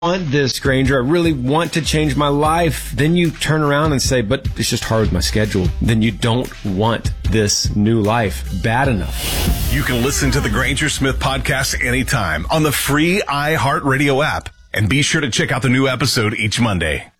want this, Granger. I really want to change my life. Then you turn around and say, but it's just hard with my schedule. Then you don't want this new life bad enough. You can listen to the Granger Smith podcast anytime on the free iHeartRadio app. And be sure to check out the new episode each Monday.